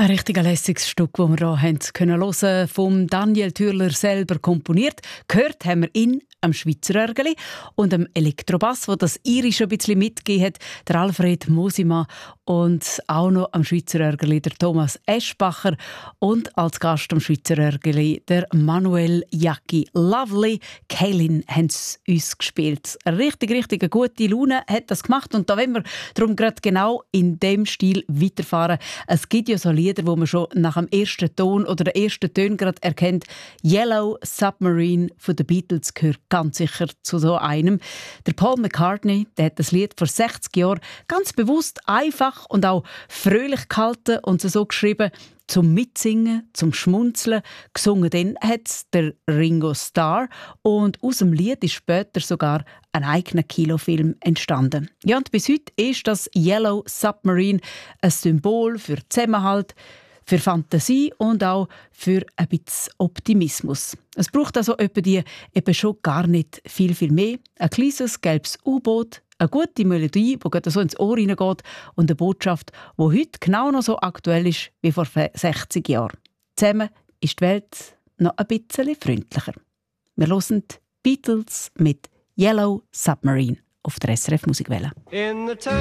Ein richtig lässiges Stück, das wir hier hören können, vom Daniel Thürler selber komponiert. Gehört haben wir ihn am Schweizer Örgeli und am Elektrobass, wo das Irische ein bisschen mitgegeben hat, der Alfred Mosima, und auch noch am Schweizer Örgeli der Thomas Eschbacher und als Gast am Schweizer Örgeli der Manuel Jacki. Lovely Kaylin haben sie uns gespielt. Richtig eine gute Laune hat das gemacht, und da wollen wir darum gerade genau in dem Stil weiterfahren. Es gibt ja so Lieder, wo man schon nach dem ersten Ton oder den ersten Tönen gerade erkennt, Yellow Submarine von den Beatles gehört ganz sicher zu so einem. Der Paul McCartney, der hat das Lied vor 60 Jahren ganz bewusst einfach und auch fröhlich gehalten und so geschrieben, zum Mitsingen, zum Schmunzeln. Gesungen dann hat der Ringo Starr, und aus dem Lied ist später sogar ein eigener Kinofilm entstanden. Ja, und bis heute ist das Yellow Submarine ein Symbol für Zusammenhalt, für Fantasie und auch für ein bisschen Optimismus. Es braucht also die eben schon gar nicht viel mehr. Ein kleines gelbes U-Boot, eine gute Melodie, die gerade so ins Ohr hineingeht, und eine Botschaft, die heute genau noch so aktuell ist wie vor 60 Jahren. Zusammen ist die Welt noch ein bisschen freundlicher. Wir hören die Beatles mit Yellow Submarine auf der SRF Musikwelle.